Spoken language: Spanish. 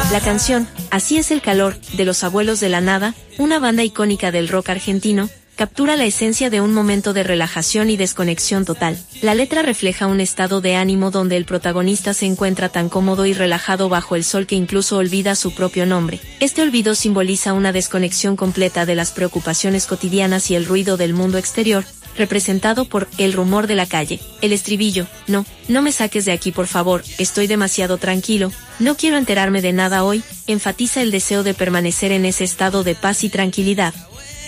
La canción, Así es el calor, de Los Abuelos de la Nada, una banda icónica del rock argentino, captura la esencia de un momento de relajación y desconexión total. La letra refleja un estado de ánimo donde el protagonista se encuentra tan cómodo y relajado bajo el sol que incluso olvida su propio nombre. Este olvido simboliza una desconexión completa de las preocupaciones cotidianas y el ruido del mundo exterior, representado por el rumor de la calle. El estribillo, no me saques de aquí por favor, estoy demasiado tranquilo, no quiero enterarme de nada hoy, enfatiza el deseo de permanecer en ese estado de paz y tranquilidad.